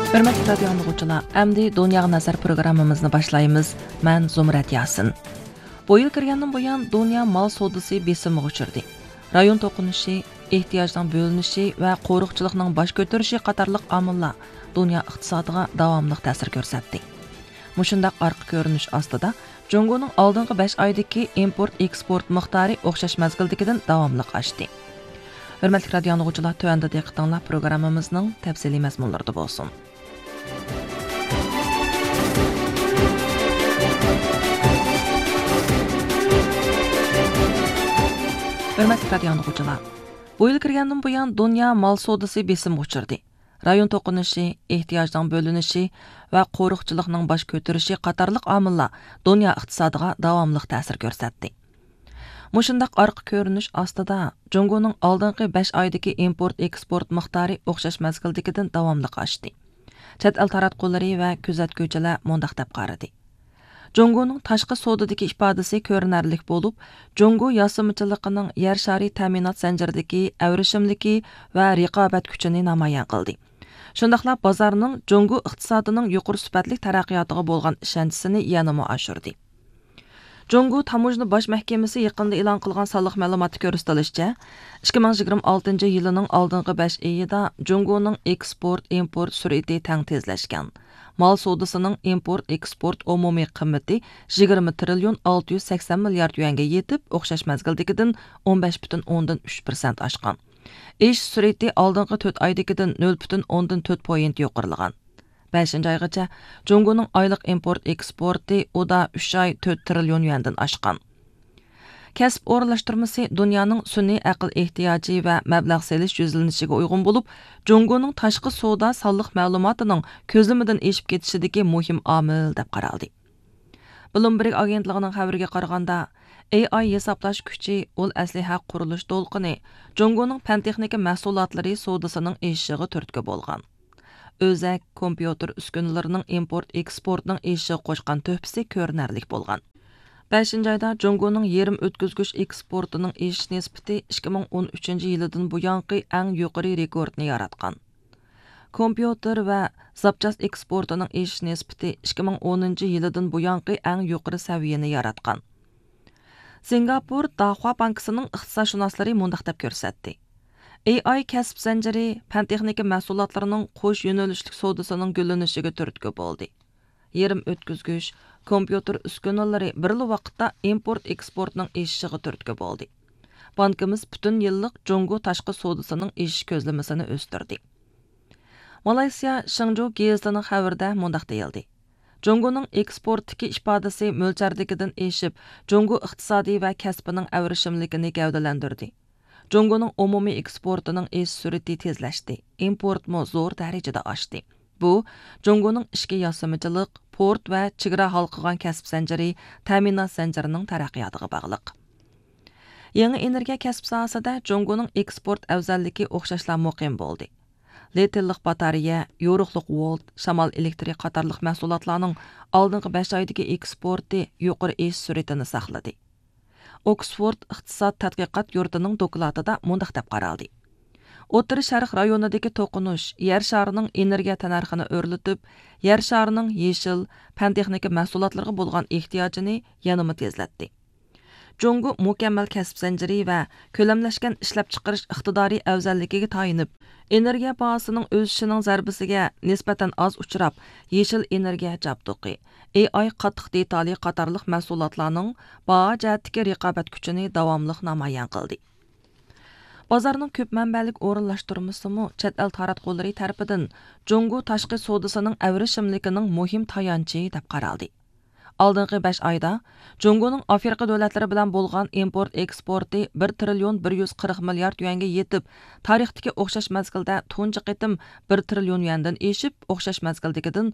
Hörmətli radio dinləyicilər, əmdi Dunyağa Nəzər proqramımızı başlayırıq. Mən Zumrat Yasin. Bu il kirgandan buyan dünya mal savdosi besimga uchirdi. Rayon to'qinishi, ehtiyojdan bo'linishi va qo'riqchilikning bosh ko'tarishi qatorliq omillar dunyo iqtisodiga davomli ta'sir ko'rsatdi. Mushundaq orqa ko'rinish ostida Jungoning oldingi 5 oydagi import-eksport miqdori o'xshash mazgildagidan davomli oshdi. Hörmətli radio dinləyicilər, tövəndə diqqətinizlər proqramımızın təfsili məzmunlarında bolsun. Hörmətli radio dinləyicilər, bu il kirgandan buyan dünya mal savdosi besimga uchirdi. Rayon to'qinishi, ehtiyojdan bo'linishi va qo'riqchilikning bosh ko'tarishi qatorliq omillar dunyo iqtisodiga davomli ta'sir ko'rsatdi. Mushundaq orqa ko'rinish ostida Jungoning oldingi 5 oydagi import-eksport miqdori o'xshash mazgildagidan davomli oshdi. Chet el taratqullari va kuzatuvchilar mundaq deb qaradi. Jungoning tashqi savdodagi ifodasi ko'rinarli bo'lib, Jungo yosimchiligining yer shari ta'minot zanjiridagi avrishimligi va raqobat kuchini namoyon qildi. Shundaqla bozorning Jungo iqtisodining yuqori sifatli taraqqiyotiga bo'lgan ishonchisini yanada oshirdi. Jungo Tamojna bosh mahkamasi yaqinda e'lon qilgan sonliq ma'lumotga ko'rsatilishicha, 2026 yilining oldingi 5 oyida Jungoning eksport-import sur'ati tang tezlashgan. Mal savdosining import-eksport umumiy qiymati 20 trillion 680 milliard yuanga yetib, o'xshash mazgildagidan 15,3% oshgan. Ish sur'ati oldingi 4 oydagidan 0,4% yuqorilgan. 5 oygacha Jungoning oylik import-eksporti oda 3 oy 4 trillion yuandan oshgan. Kasb o'rinlashtirmasi dunyoning sun'iy aql ehtiyoji va mablag' selish yuzlanishiga uyg'un bo'lib, Jungoning tashqi savdo sonliq ma'lumotining ko'zlamidan eshib ketishidagi muhim omil deb qaraldi. Bloomberg agentligining xabariga qaraganda, AI hisoblash kuchi ul asliha qurilish to'lqini Jungoning fan texnika mahsulotlari savdosining eshishiga turtki bo'lgan. Özək kompyuter uskunalarining import-eksportning eshishiga qo'shgan to'pisi ko'rinarli bo'lgan. 5 oyda Jungoning yerim o'tkazgich eksportining eshish nisbati 2013 yilidan buyangi eng yuqori rekordni yaratgan. Kompyuter va zapchast eksportining eshish nisbati 2010 yilidan buyangi eng yuqori saviyani yaratgan. Singapur Dahua bankasining iqtisodshunoslari mundaq deb ko'rsatdi. AI kasb zanjiri fan texnika mahsulotlarining qo'sh yo'nalishli savdosining gullanishiga turtki bo'ldi. Yerim o'tkazgich, kompyuter uskunalari birli vaqtda import-eksportning eshishiga turtki bo'ldi. Bankimiz butun yillik Jungo tashqi savdosining eshish ko'zlamasini o'stirdi. Malayziya Shenzhou gazetining xabarida mundaq deyildi. Jungoning eksportdagi ifodasi mo'ljardagidan eshib, Jungo iqtisodiy va kasbining avrishimligini gavdalantirdi. Jungoning umumiy eksportining eshish sur'ati tezlashdi. Importmo zo'r darajada oshdi. Bu Jungoning ishki yosimchilik, port va chegara halqagan kasb zanjiri, ta'minot zanjirining taraqqiyotiga bog'liq. Yangi energiya kasb sohasida Jungoning eksport afzalligi o'xshashlar muqim bo'ldi. Litillik batareya, yo'riqliq volt, shamol elektri qatorliq mahsulotlarning oldingi 5 oydagi eksporti yuqori eshish sur'atini saqladi. Oxford iqtisod tadqiqot yurtining dokladida mundaq deb qaraldi. O'rta Sharq rayonidagi to'qinish yer sharining energiya narxini o'rlitib, yer sharining yeshil, fan texnika mahsulotlarga bo'lgan ehtiyojini yanada tezlatdi. Jungo mukammal kasb zanjiri va ko'lamlashgan ishlab chiqarish iqtidoriy afzalligiga tayinib, energiya bahosining o'sishining zarbasiga nisbatan oz uchrab, yeshil energiya jabduqi, AI qattiq detali qatorliq mahsulotlarning baho jihatdagi raqobat kuchini davomli namoyon qildi. Bozorning ko'p manbalik o'rinlashtirmasimi chet el taratqullari tarafidan Jungo tashqi savdosining avrishimligining muhim tayanchi deb qaraldi. Oldingi 5 oyda Jungoning Afrika davlatlari bilan bo'lgan import-eksporti 1 trillion 140 milliard yuanga yetib, tarixdagi o'xshash mazgilda tunji qitim 1 trillion yuandan eshib, o'xshash mazgildagidan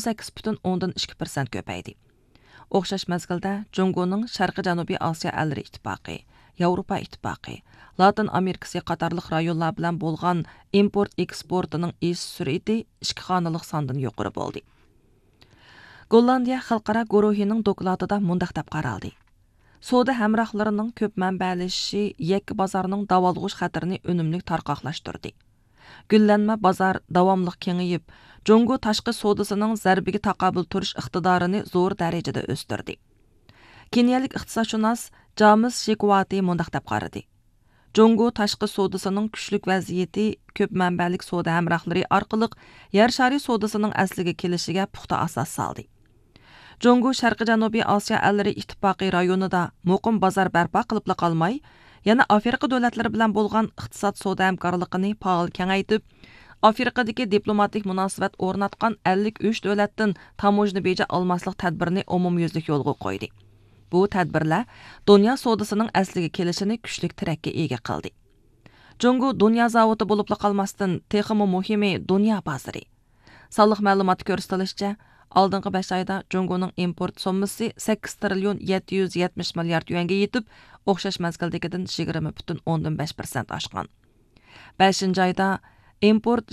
18,2% ko'paydi. O'xshash mazgilda Jungoning Sharqi Janubiy Osiyo allari ittifoqi, Yevropa ittifoqi, Latin Amerikasi qatorliq rayonlar bilan bo'lgan import-eksportining eshish sur'ati 2 xonalik sondan yuqori bo'ldi. Gollandiya xalqaro guruhining dokladida mundaq deb qaraldi. Savdo hamrohlarining ko'p manbalishishi yakka bozorning davolg'ish xatarini unumli tarqoqlashtirdi. güllanma bozor davomli kengayib, Jungo tashqi savdosining zarbiga taqobil turish iqtidorini zo'r darajada o'stirdi. Keniyalik iqtisodshunos James Shikwati mundaq deb qaradi. Jungo tashqi savdosining kuchlik vaziyati ko'p manbalik savdo hamrohlari orqali yer shari savdosining asliga kelishiga puxta asos soldi. Jungo Sharqi Janubiy Osiyo allari ittifoqi rayonida muqim bozor barpo qilib qolmay, yana Afrika davlatlari bilan bo'lgan iqtisod savdo hamkorligini faol kengaytib, Afrikadagi diplomatik munosabat o'rnatgan 53 davlatdan tamojni beja olmaslik tadbirini umumyuzlik yo'lga qo'ydi. Bu tadbirlar dunyo savdosining asliga kelishini kuchlik tirakka ega qildi. Jungo dunyo zavodi bo'lib qolmasdan texmi muhimi dunyo bozori. Sonliq ma'lumot ko'rsatilishicha, oldingi 5 oyda Jungoning import summasi 8 trillion 770 milliard yuanga yetib, o'xshash mazgildagidan 20,5% oshgan. 5-oyda import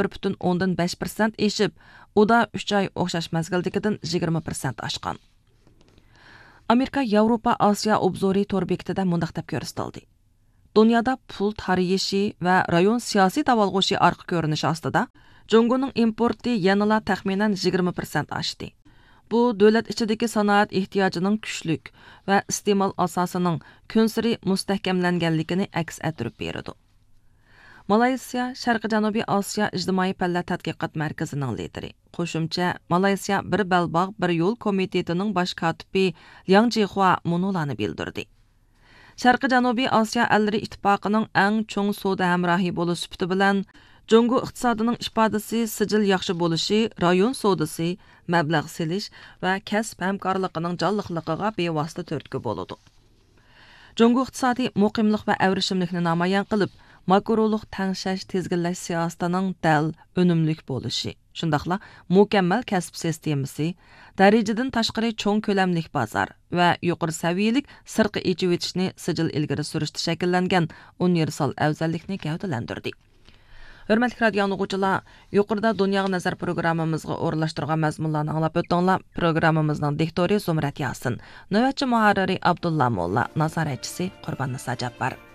21,5% eshib, uda 3 oy o'xshash mazgildagidan 20% oshgan. Amerika Yevropa Osiyo obzori tor bekitida mundaq deb ko'rsatildi. Dunyoda pul tariyishi va rayon siyosiy davolg'ushi orqa ko'rinishi ostida Jungoning importi yanada taxminan 20% oshdi. Bu davlat ichidagi sanoat ehtiyojining kuchlik va iste'mol asosining kunsiri mustahkamlanganligini aks ettirib beradi. Malayziya Sharqi Janubiy Osiyo ijtimoiy fanlar tadqiqot markazining lideri. Qo'shimcha Malayziya bir balbog' bir yo'l komitetining bosh kotibi Liang Jihua munulani bildirdi. Sharqi Janubiy Osiyo allari ittifoqining eng cho'ng savdo hamrohi bo'lish sifati bilan Jungo iqtisodining ifodasi sijil yaxshi bo'lishi, rayon savdosi, mablag' selish va kasb hamkorligining jonliqligiga bevosita turtki bo'ladi. Jungo iqtisodiy muqimlik va avrishimlikni namoyon qilib, makroluk tangshash tezginlash siyosatining dal unumlik bo'lishi, shundaqla mukammal kasb sistemasi, darajadan tashqari cho'ng ko'lamlik bozor va yuqori saviyalik sirqi echib etishni sijil ilgari surishda shakllangan universal afzallikni gavdalantirdi. Hörmətli radio dinləyicilər, yuqorida Dunyoga nazar proqramımızğa o'rinlashtirgan mazmunlarni anglab o'tdinglar. Proqramımızın diktori Zumrat Yasin, navbatchi muharriri Abdulla Molla, nazoratchisi Qurbon Nisa Jabbar.